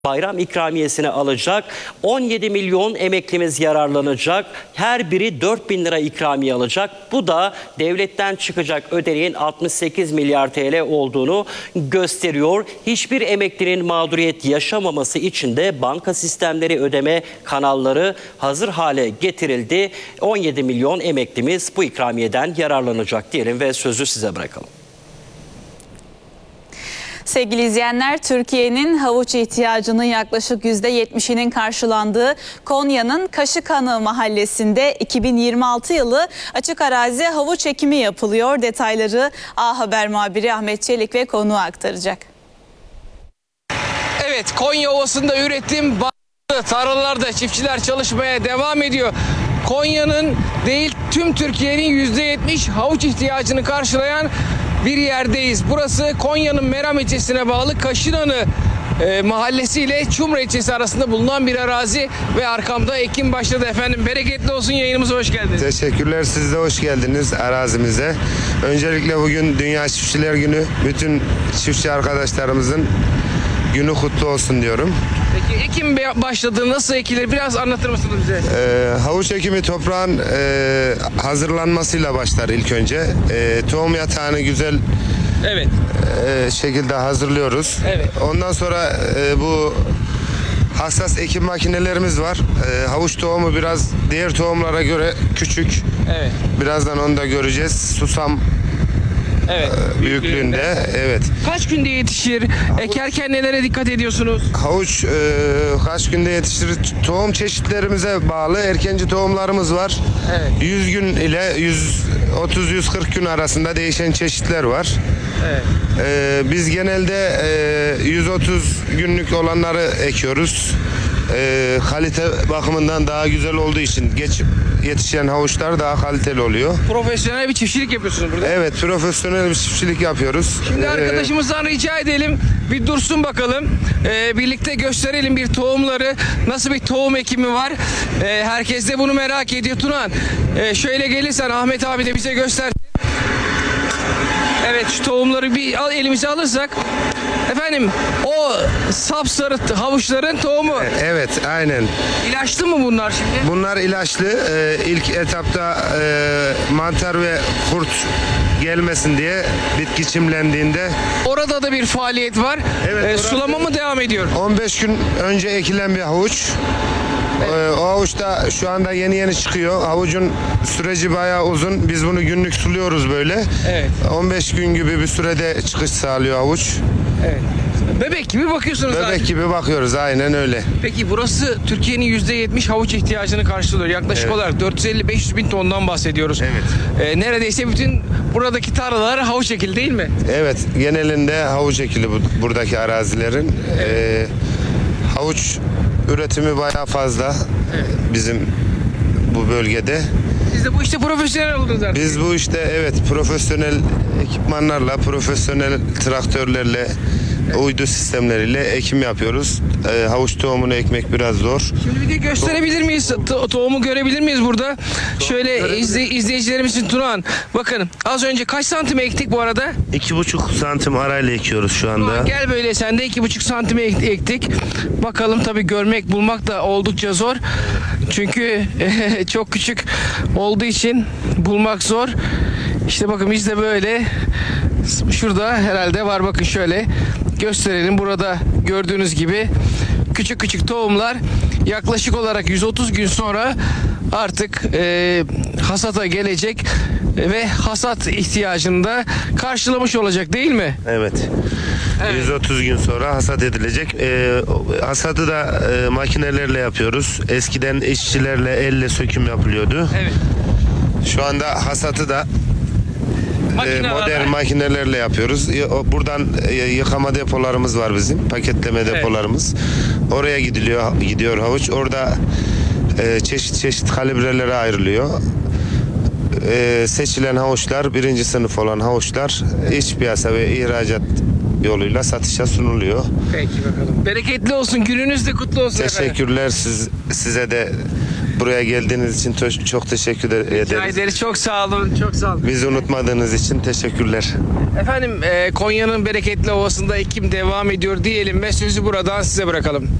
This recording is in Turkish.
bayram ikramiyesini alacak. 17 milyon emeklimiz yararlanacak. Her biri 4.000 lira ikramiye alacak. Bu da devletten çıkacak ödeneğin 68 milyar TL olduğunu gösteriyor. Hiçbir emeklinin mağduriyet yaşamaması için de banka sistemleri ödeme kanalları hazır hale getirildi. 17 milyon emeklimiz bu ikramiyeden yararlanacak diyelim ve sözü size bırakalım. Sevgili izleyenler, Türkiye'nin havuç ihtiyacının yaklaşık %70'inin karşılandığı Konya'nın Kaşıkhanı mahallesinde 2026 yılı açık arazi havuç ekimi yapılıyor. Detayları A Haber muhabiri Ahmet Çelik ve konuğu aktaracak. Evet, Konya Ovası'nda üretim tarlalarda çiftçiler çalışmaya devam ediyor. Konya'nın değil tüm Türkiye'nin %70 havuç ihtiyacını karşılayan bir yerdeyiz. Burası Konya'nın Meram ilçesine bağlı Kaşıkhanı mahallesi ile Çumra ilçesi arasında bulunan bir arazi ve arkamda ekim başladı efendim. Bereketli olsun, yayınımıza hoş geldiniz. Teşekkürler, siz de hoş geldiniz arazimize. Öncelikle bugün Dünya Çiftçiler Günü. Bütün çiftçi arkadaşlarımızın günü kutlu olsun diyorum. Peki ekim başladı, nasıl ekilir, biraz anlatır mısınız bize? Havuç ekimi toprağın hazırlanmasıyla başlar ilk önce. Tohum yatağını güzel Evet. şekilde hazırlıyoruz. Evet. Ondan sonra bu hassas ekim makinelerimiz var. Havuç tohumu biraz diğer tohumlara göre küçük. Evet. Birazdan onu da göreceğiz. Susam Evet. büyüklüğünde. Evet. Kaç günde yetişir? Ekerken nelere dikkat ediyorsunuz? Havuç kaç günde yetişir? Tohum çeşitlerimize bağlı erkenci tohumlarımız var. Evet. 100 gün ile 130-140 gün arasında değişen çeşitler var. Evet. Biz genelde 130 günlük olanları ekiyoruz. Kalite bakımından daha güzel olduğu için geç yetişen havuçlar daha kaliteli oluyor. Profesyonel bir çiftçilik yapıyorsunuz burada. Evet, profesyonel bir çiftçilik yapıyoruz. Şimdi arkadaşımızdan rica edelim, bir dursun bakalım. Birlikte gösterelim bir tohumları. Nasıl bir tohum ekimi var? Herkes de bunu merak ediyor. Tunan, şöyle gelirsen Ahmet abi de bize göster. Evet, şu tohumları bir elimize alırsak. Efendim, o sapsarı havuçların tohumu. Evet, aynen. İlaçlı mı bunlar şimdi? Bunlar ilaçlı. İlk etapta mantar ve kurt gelmesin diye bitki çimlendiğinde Orada da bir faaliyet var. Evet, Sulama mı devam ediyor? 15 gün önce ekilen bir havuç. O havuç da şu anda yeni çıkıyor. Havucun süreci bayağı uzun. Biz bunu günlük suluyoruz böyle. Evet. 15 gün gibi bir sürede çıkış sağlıyor havuç. Evet. Bebek gibi bakıyorsunuz. Bebek gibi bakıyoruz, aynen öyle. Peki burası Türkiye'nin %70 havuç ihtiyacını karşılıyor. Yaklaşık Evet. olarak 450-500 bin tondan bahsediyoruz. Evet. Neredeyse bütün buradaki tarlalar havuç ekili değil mi? Evet, genelinde havuç ekili buradaki arazilerin. Havuç üretimi bayağı fazla bizim bu bölgede. Siz de bu işte profesyonel oldunuz artık. Biz bu işte evet profesyonel ekipmanlarla, profesyonel traktörlerle, uydu sistemleriyle ekim yapıyoruz. Havuç tohumunu ekmek biraz zor. Şimdi bir de gösterebilir miyiz? Tohumu görebilir miyiz burada? Şöyle izleyicilerimiz için Turan. Bakın az önce kaç santim ektik bu arada? 2,5 santim arayla ekiyoruz şu anda. Turan, gel böyle, sen de 2,5 santime ektik. Bakalım, tabii görmek bulmak da oldukça zor. Çünkü çok küçük olduğu için bulmak zor. İşte bakın biz de böyle şurada herhalde var, bakın şöyle gösterelim. Burada gördüğünüz gibi küçük tohumlar yaklaşık olarak 130 gün sonra artık hasata gelecek ve hasat ihtiyacını da karşılamış olacak değil mi? Evet. 130 gün sonra hasat edilecek. Hasadı da makinelerle yapıyoruz. Eskiden işçilerle elle söküm yapılıyordu. Evet. Şu anda hasatı da Makinelerle. modern makinelerle yapıyoruz. Buradan yıkama depolarımız var bizim. Paketleme depolarımız. Oraya gidiyor havuç. Orada çeşit kalibrelere ayrılıyor. Seçilen havuçlar, birinci sınıf olan havuçlar iç piyasa ve ihracat yoluyla satışa sunuluyor. Peki bakalım. Bereketli olsun, gününüz de kutlu olsun efendim. Teşekkürler size de Buraya geldiğiniz için çok teşekkür ederiz. Rica ederiz. Çok sağ olun. Çok sağ olun. Bizi unutmadığınız için teşekkürler. Efendim Konya'nın bereketli ovasında ekim devam ediyor diyelim ve sözü buradan size bırakalım.